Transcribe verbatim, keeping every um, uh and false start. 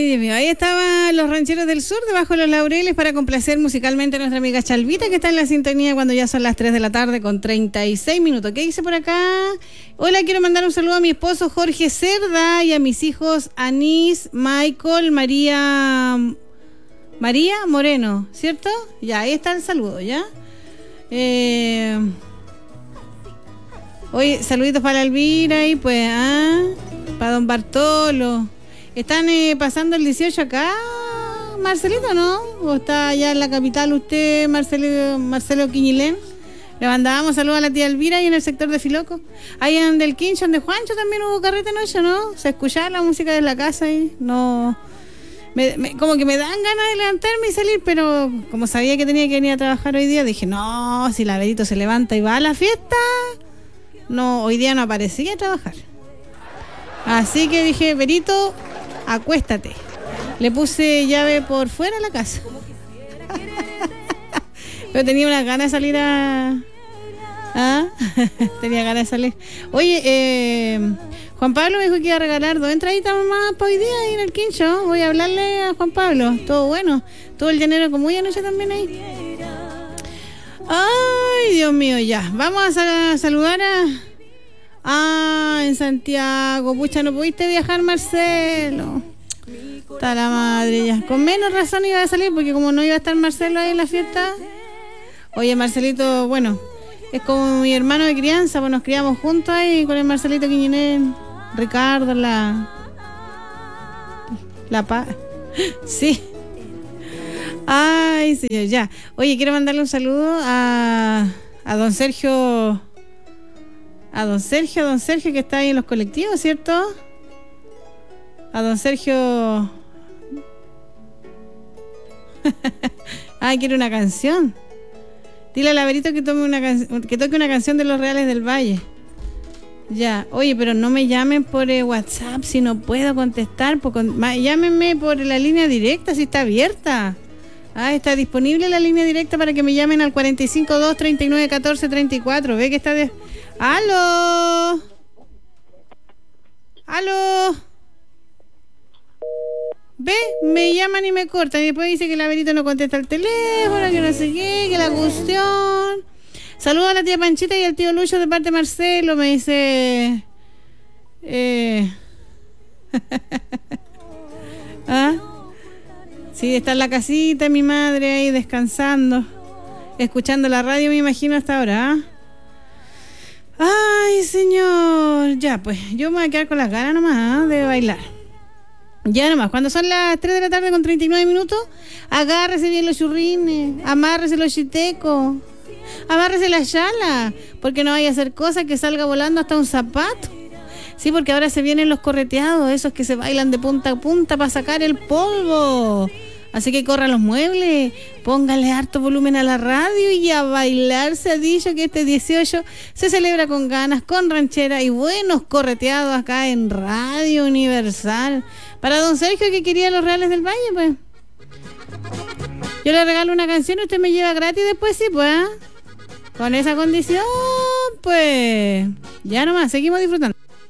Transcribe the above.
Dios mío, ahí estaban los rancheros del sur, debajo de los laureles, para complacer musicalmente a nuestra amiga Chalvita, que está en la sintonía cuando ya son las tres de la tarde con treinta y seis minutos. ¿Qué dice por acá? Hola, quiero mandar un saludo a mi esposo Jorge Cerda y a mis hijos Anís, Michael, María... María Moreno, ¿cierto? Ya, ahí está el saludo, ¿ya? Eh... Oye, saluditos para la Elvira y pues, ah, para don Bartolo. ¿Están eh, pasando el dieciocho acá, Marcelito, no? ¿O está allá en la capital usted, Marcelo, Marcelo Quiñilén? Le mandábamos saludos a la tía Elvira y en el sector de Filoco. Ahí en Del Quincho, donde Juancho también hubo carrete noche, ¿no? Se escuchaba la música de la casa y no... Me, me, como que me dan ganas de levantarme y salir, pero como sabía que tenía que venir a trabajar hoy día, dije, no, si la Verito se levanta y va a la fiesta, no, hoy día no aparecía a trabajar. Así que dije, Verito, acuéstate. Le puse llave por fuera de la casa. Pero tenía unas ganas de salir a... ¿Ah? Tenía ganas de salir. Oye, eh, Juan Pablo me dijo que iba a regalar dos entraditas más para hoy día ahí en el Quincho. Voy a hablarle a Juan Pablo. Todo bueno. Todo el llanero como hoy anoche también ahí. Ay, Dios mío, ya. Vamos a sal- saludar a... Ah, en Santiago. Pucha, no pudiste viajar, Marcelo. Está la madre ya. Con menos razón iba a salir, porque como no iba a estar Marcelo ahí en la fiesta. Oye, Marcelito, bueno, es como mi hermano de crianza, pues nos criamos juntos ahí con el Marcelito Quiñonel, Ricardo, la... La paz. Sí. Ay, señor, ya. Oye, quiero mandarle un saludo a, a don Sergio... A don Sergio, a don Sergio que está ahí en los colectivos, ¿cierto? A don Sergio... Ay, quiere una canción. Dile a la Verito que tome una can... que toque una canción de Los Reales del Valle. Ya, oye, pero no me llamen por eh, WhatsApp si no puedo contestar. Por con... Llámenme por la línea directa si está abierta. Ah, está disponible la línea directa para que me llamen al cuarenta y cinco, dos, treinta y nueve, catorce, treinta y cuatro. Ve que está de... ¡Aló! ¡Aló! Ve, me llaman y me cortan y después dice que la Verito no contesta el teléfono, que no sé qué, que la cuestión. Saludos a la tía Panchita y al tío Lucho de parte de Marcelo, me dice... Eh... ¿Ah? Sí, está en la casita mi madre ahí descansando, escuchando la radio, me imagino, hasta ahora. ¿Ah? Ay, señor. Ya, pues, yo me voy a quedar con las ganas nomás, ¿eh? De bailar. Ya nomás, cuando son las tres de la tarde con treinta y nueve minutos, agárrese bien los churrines, amárrese los chitecos, amárrese la chala, porque no vaya a hacer cosas que salga volando hasta un zapato. Sí, porque ahora se vienen los correteados, esos que se bailan de punta a punta para sacar el polvo. Así que corran los muebles, póngale harto volumen a la radio y a bailar. Se ha dicho que este dieciocho se celebra con ganas, con ranchera y buenos correteados acá en Radio Universal. Para don Sergio, que quería Los Reales del Valle, pues. Yo le regalo una canción y usted me lleva gratis después, sí, pues. ¿Eh? Con esa condición, pues. Ya nomás, seguimos disfrutando.